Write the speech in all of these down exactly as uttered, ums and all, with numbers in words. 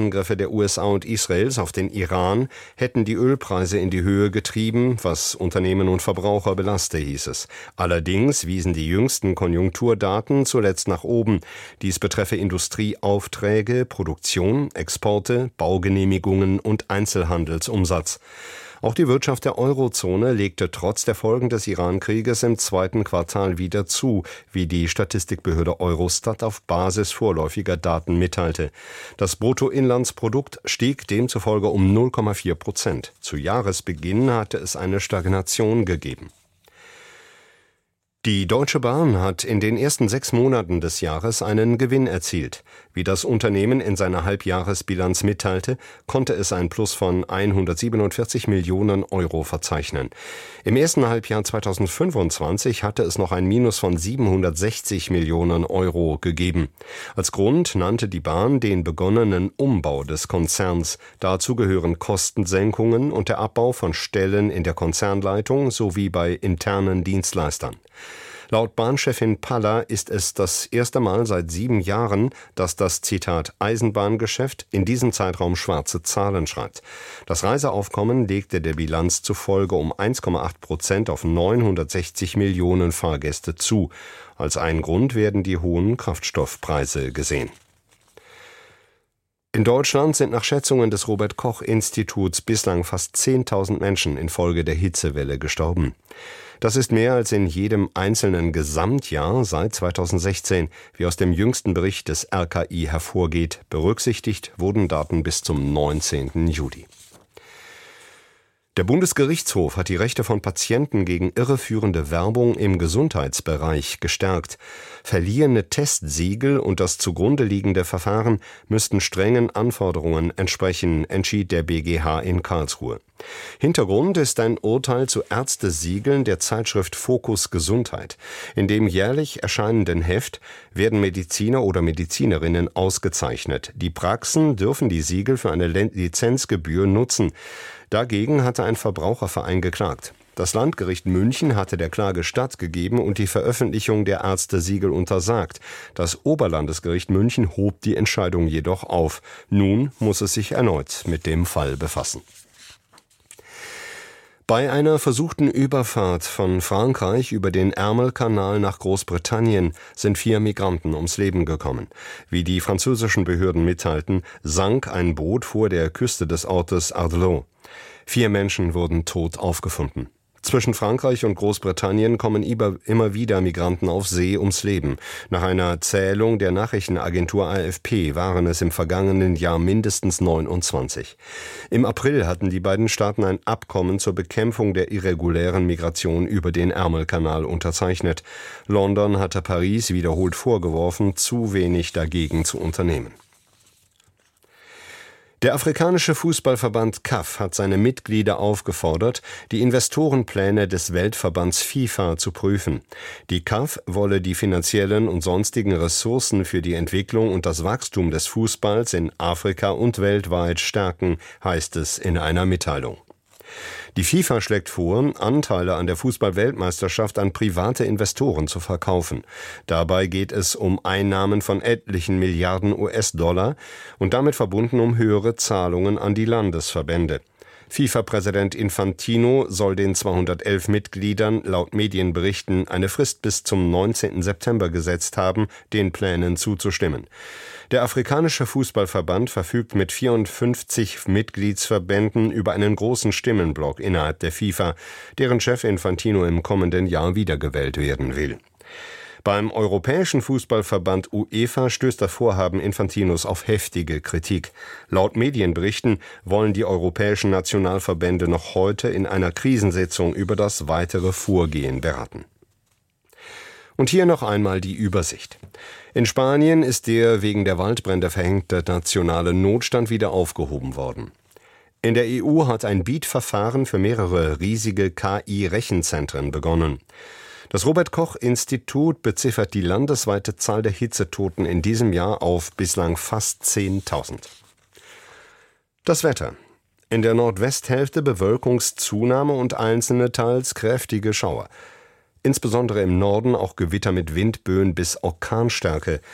Angriffe der U S A und Israels auf den Iran hätten die Ölpreise in die Höhe getrieben, was Unternehmen und Verbraucher belaste, hieß es. Allerdings wiesen die jüngsten Konjunkturdaten zuletzt nach oben. Dies betreffe Industrieaufträge, Produktion, Exporte, Baugenehmigungen und Einzelhandelsumsatz. Auch die Wirtschaft der Eurozone legte trotz der Folgen des Iran-Krieges im zweiten Quartal wieder zu, wie die Statistikbehörde Eurostat auf Basis vorläufiger Daten mitteilte. Das Bruttoinlandsprodukt stieg demzufolge um null Komma vier Prozent. Zu Jahresbeginn hatte es eine Stagnation gegeben. Die Deutsche Bahn hat in den ersten sechs Monaten des Jahres einen Gewinn erzielt. Wie das Unternehmen in seiner Halbjahresbilanz mitteilte, konnte es ein Plus von hundertsiebenundvierzig Millionen Euro verzeichnen. Im ersten Halbjahr zweitausendfünfundzwanzig hatte es noch ein Minus von siebenhundertsechzig Millionen Euro gegeben. Als Grund nannte die Bahn den begonnenen Umbau des Konzerns. Dazu gehören Kostensenkungen und der Abbau von Stellen in der Konzernleitung sowie bei internen Dienstleistern. Laut Bahnchefin Paller ist es das erste Mal seit sieben Jahren, dass das, Zitat, Eisenbahngeschäft in diesem Zeitraum schwarze Zahlen schreibt. Das Reiseaufkommen legte der Bilanz zufolge um eins Komma acht Prozent auf neunhundertsechzig Millionen Fahrgäste zu. Als ein Grund werden die hohen Kraftstoffpreise gesehen. In Deutschland sind nach Schätzungen des Robert-Koch-Instituts bislang fast zehntausend Menschen infolge der Hitzewelle gestorben. Das ist mehr als in jedem einzelnen Gesamtjahr seit zweitausendsechzehn, wie aus dem jüngsten Bericht des R K I hervorgeht. Berücksichtigt wurden Daten bis zum neunzehnten Juli. Der Bundesgerichtshof hat die Rechte von Patienten gegen irreführende Werbung im Gesundheitsbereich gestärkt. Verliehene Testsiegel und das zugrunde liegende Verfahren müssten strengen Anforderungen entsprechen, entschied der B G H in Karlsruhe. Hintergrund ist ein Urteil zu Ärztesiegeln der Zeitschrift Fokus Gesundheit. In dem jährlich erscheinenden Heft werden Mediziner oder Medizinerinnen ausgezeichnet. Die Praxen dürfen die Siegel für eine Lizenzgebühr nutzen. Dagegen hatte ein Verbraucherverein geklagt. Das Landgericht München hatte der Klage stattgegeben und die Veröffentlichung der Ärztesiegel untersagt. Das Oberlandesgericht München hob die Entscheidung jedoch auf. Nun muss es sich erneut mit dem Fall befassen. Bei einer versuchten Überfahrt von Frankreich über den Ärmelkanal nach Großbritannien sind vier Migranten ums Leben gekommen. Wie die französischen Behörden mitteilten, sank ein Boot vor der Küste des Ortes Ardelot. Vier Menschen wurden tot aufgefunden. Zwischen Frankreich und Großbritannien kommen immer wieder Migranten auf See ums Leben. Nach einer Zählung der Nachrichtenagentur A F P waren es im vergangenen Jahr mindestens neunundzwanzig. Im April hatten die beiden Staaten ein Abkommen zur Bekämpfung der irregulären Migration über den Ärmelkanal unterzeichnet. London hatte Paris wiederholt vorgeworfen, zu wenig dagegen zu unternehmen. Der afrikanische Fußballverband C A F hat seine Mitglieder aufgefordert, die Investorenpläne des Weltverbands FIFA zu prüfen. Die C A F wolle die finanziellen und sonstigen Ressourcen für die Entwicklung und das Wachstum des Fußballs in Afrika und weltweit stärken, heißt es in einer Mitteilung. Die FIFA schlägt vor, Anteile an der Fußball-Weltmeisterschaft an private Investoren zu verkaufen. Dabei geht es um Einnahmen von etlichen Milliarden U S-Dollar und damit verbunden um höhere Zahlungen an die Landesverbände. FIFA-Präsident Infantino soll den zweihundertelf Mitgliedern laut Medienberichten eine Frist bis zum neunzehnten September gesetzt haben, den Plänen zuzustimmen. Der afrikanische Fußballverband verfügt mit vierundfünfzig Mitgliedsverbänden über einen großen Stimmenblock innerhalb der FIFA, deren Chef Infantino im kommenden Jahr wiedergewählt werden will. Beim Europäischen Fußballverband UEFA stößt das Vorhaben Infantinos auf heftige Kritik. Laut Medienberichten wollen die europäischen Nationalverbände noch heute in einer Krisensitzung über das weitere Vorgehen beraten. Und hier noch einmal die Übersicht. In Spanien ist der wegen der Waldbrände verhängte nationale Notstand wieder aufgehoben worden. In der E U hat ein Beat-Verfahren für mehrere riesige K I-Rechenzentren begonnen. Das Robert-Koch-Institut beziffert die landesweite Zahl der Hitzetoten in diesem Jahr auf bislang fast zehntausend. Das Wetter. In der Nordwesthälfte Bewölkungszunahme und einzelne teils kräftige Schauer. Insbesondere im Norden auch Gewitter mit Windböen bis Orkanstärke.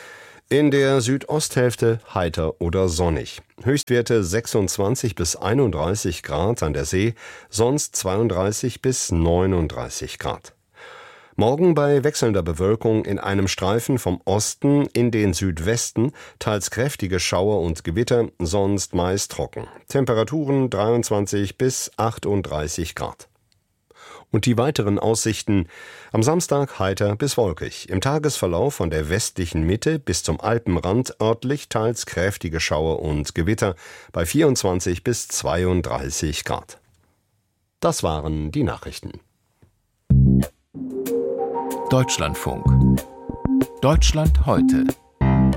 In der Südosthälfte heiter oder sonnig. Höchstwerte sechsundzwanzig bis einunddreißig Grad an der See, sonst zweiunddreißig bis neununddreißig Grad. Morgen bei wechselnder Bewölkung in einem Streifen vom Osten in den Südwesten, teils kräftige Schauer und Gewitter, sonst meist trocken. Temperaturen dreiundzwanzig bis achtunddreißig Grad. Und die weiteren Aussichten: am Samstag heiter bis wolkig, im Tagesverlauf von der westlichen Mitte bis zum Alpenrand örtlich teils kräftige Schauer und Gewitter bei vierundzwanzig bis zweiunddreißig Grad. Das waren die Nachrichten. Deutschlandfunk. Deutschland heute.